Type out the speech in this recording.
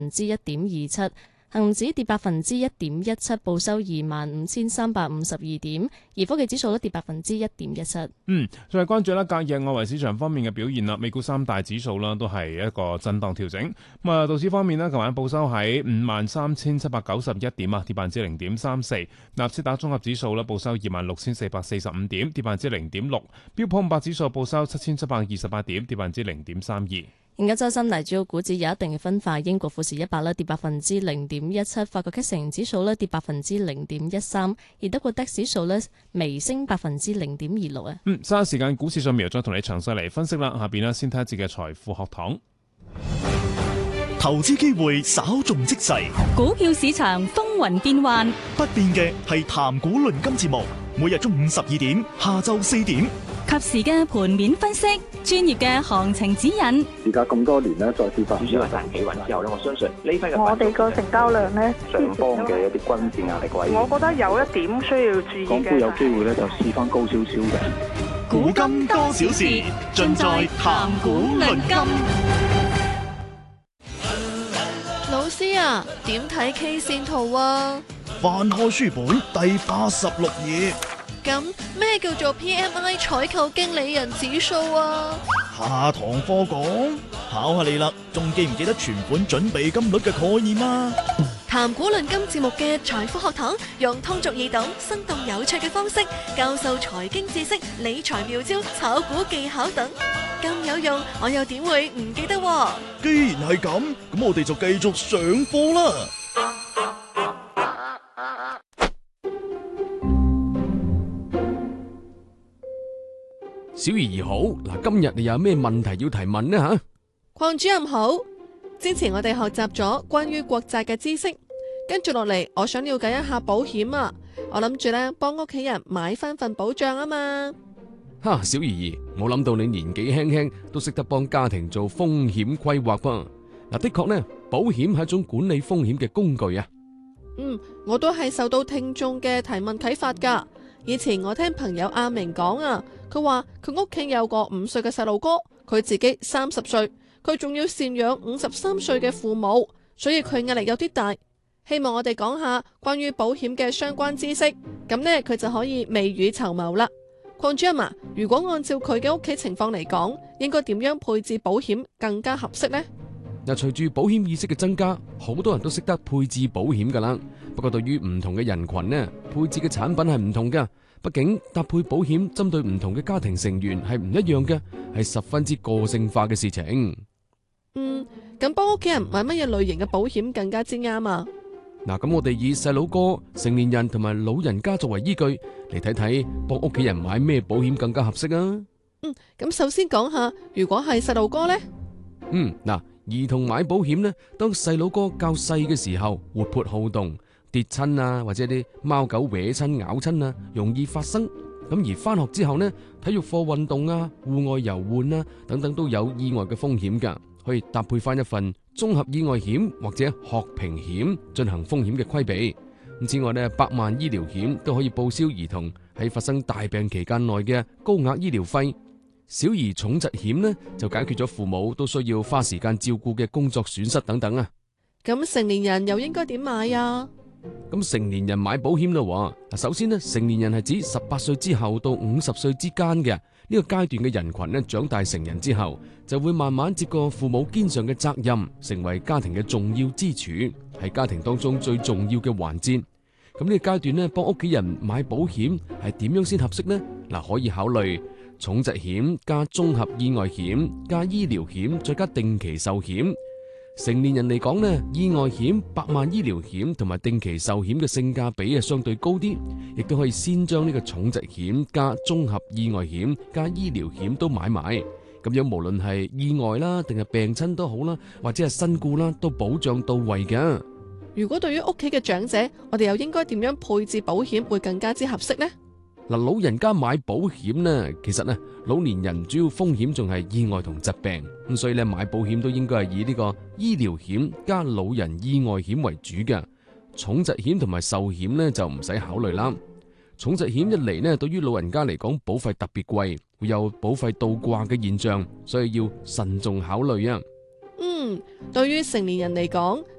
1.27%，恒指跌1.17%，報收25,352點，而科技指數咧跌1.17%。 再係關注啦，隔夜外圍市場方面嘅表現啦，美股三大指數啦都係一個震盪調整。道指方面咧，琴晚報收喺53,791點啊，跌0.34%。納斯達綜合指數咧報收26,445點，跌0.6%。標普500指數報收7,728點，跌0.32%。 而歐洲三大主要股指有一定嘅分化，英國富時100咧跌0.17%，法國 CAC 指數咧跌0.13%，而德國 DAX 指數咧微升0.26%啊。 稍後時間股市上面再同你詳細嚟分析啦。下邊咧先睇一節嘅財富學堂。 投資機會稍縱即逝， 股票市場風雲變幻， 不變嘅係談股論金節目，每日中午12點，下晝4點， 及時嘅盤面分析，專業嘅行情指引。 而家咁多年咧，再跌翻， 主要係彈企穩之後咧，我相信呢批嘅我哋個成交量咧， 上方嘅一啲均線壓力位， 我覺得有一點需要注意嘅， 港股有機會咧就試翻高少少嘅。 古今多少事，盡在談股論金。 老師啊，點睇 K 線圖啊？ 翻開書本第86頁。 咁咩叫做 PMI 採購經理人指數啊？ 下堂課講，考下你啦，仲記唔記得存款準備金率嘅概念啊？ 談股論金節目嘅財富學堂，用通俗易懂、生動有趣嘅方式教授財經知識、理財妙招、炒股技巧等，咁有用，我又點會唔記得喎？ 既然係咁，咁我哋就繼續上課啦。 小儀兒好，嗱，今日你有咩問題要提問呢吓？ 鄺主任好，之前我哋學習咗關於國債嘅知識，跟住落嚟，我想了解一下保險啊，我諗住咧幫屋企人買翻份保障啊嘛。 哈，小儀兒，冇諗到你年紀輕輕都識得幫家庭做風險規劃噃。嗱，的確呢，保險係一種管理風險嘅工具啊。 我都係受到聽眾嘅提問啟發噶。以前我聽朋友阿明講啊，佢話佢屋企有個5歲嘅細路哥，佢自己30歲，佢仲要贍養53歲嘅父母，所以佢壓力有啲大。希望我哋講下關於保險嘅相關知識，咁呢，佢就可以未雨綢繆啦。鄺主任啊，如果按照佢嘅屋企情況嚟講，應該點樣配置保險更加合適呢？ 嗱，隨住保險意識嘅增加，好多人都識得配置保險噶啦。不過對於唔同嘅人群呢，配置嘅產品係唔同噶。畢竟搭配保險針對唔同嘅家庭成員係唔一樣嘅，係十分之個性化嘅事情。 咁幫屋企人買乜嘢類型嘅保險更加之啱啊？ 嗱，咁我哋以細佬哥、成年人同埋老人家作為依據嚟睇睇，幫屋企人買咩保險更加合適啊？ 咁首先講下，如果係細路哥呢？ 嗱，兒童買保險呢，當細佬哥較細嘅時候，活潑好動，跌親啊，或者啲貓狗搲親咬親啊，容易發生。咁而翻學之後呢，體育課運動啊、戶外遊玩啊等等都有意外嘅風險噶，可以搭配翻一份綜合意外險或者學平險進行風險嘅規避。咁此外呢，100萬醫療險都可以報銷兒童喺發生大病期間內嘅高額醫療費。小兒重疾險呢，就解決咗父母都需要花時間照顧嘅工作損失等等啊。 咁成年人又應該點買啊？ 咁成年人買保險啦，首先呢，成年人係指18歲之後到50歲之間嘅呢個階段嘅人群呢，長大成人之後就會慢慢接過父母肩上嘅責任，成為家庭嘅重要支柱，係家庭當中最重要嘅環節。咁呢個階段呢，幫屋企人買保險係點樣先合適呢？嗱，可以考慮重疾險加綜合意外險加醫療險再加定期壽險。成年人嚟講呢，意外險、100萬醫療險同埋定期壽險嘅性價比係相對高啲，亦都可以先將呢個重疾險加綜合意外險加醫療險都買埋，咁樣無論係意外啦，定係病親都好啦，或者係身故啦，都保障到位嘅。 如果對於屋企嘅長者，我哋又應該點樣配置保險會更加之合適呢？ 嗱，老人家買保險呢，其實呢，老年人主要風險仲係意外同疾病，咁所以咧買保險都應該係以呢個醫療險加老人意外險為主嘅。重疾險同埋壽險呢就唔使考慮啦。重疾險一嚟呢，對於老人家嚟講保費特別貴，會有保費倒掛嘅現象，所以要慎重考慮啊。 對於成年人嚟講，